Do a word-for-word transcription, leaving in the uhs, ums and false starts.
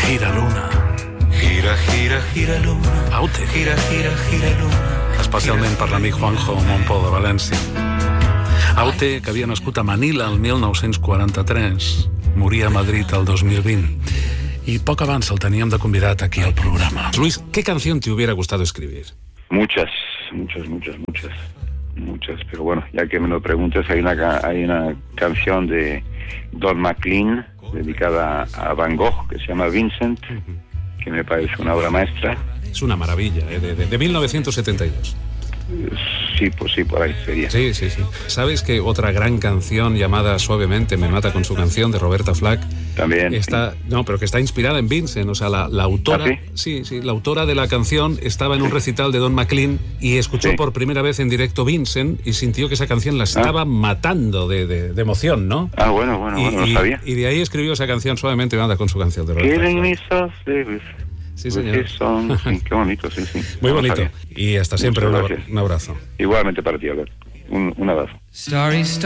Gira luna. Gira, gira, gira luna. Aute. Gira, gira, gira luna. Especialment per l'amic Juanjo Montpó de València. Aute, que havia nascut a Manila el mil nou-cents quaranta-tres, moria a Madrid el dos mil vint. Y poco abans el teníem de convidat aquí al programa. Luis, ¿qué canción te hubiera gustado escribir? Muchas, muchas, muchas, muchas. Muchas, pero bueno, ya que me lo preguntas, hay una, hay una canción de Don McLean dedicada a Van Gogh que se llama Vincent, uh-huh. que me parece una obra maestra. Es una maravilla, ¿eh? de, de, de mil novecientos setenta y dos. Sí, pues sí, por ahí sería. Sí, sí, sí. ¿Sabes que otra gran canción llamada Suavemente me mata con su canción de Roberta Flack? También. Está, sí. No, pero que está inspirada en Vincent, o sea, la, la autora... ¿Ah, sí? sí, sí, la autora de la canción estaba en un recital de Don McLean y escuchó sí. por primera vez en directo Vincent y sintió que esa canción la estaba ah. matando de, de, de emoción, ¿no? Ah, bueno, bueno, y, bueno, no y, sabía. Y de ahí escribió esa canción Suavemente me mata con su canción de Roberta Flack. Sí, señor. Son, sí, qué bonito, sí, sí. Muy bonito. Y hasta siempre, un, Muchas un abrazo. Igualmente para ti, Albert. Un, un abrazo.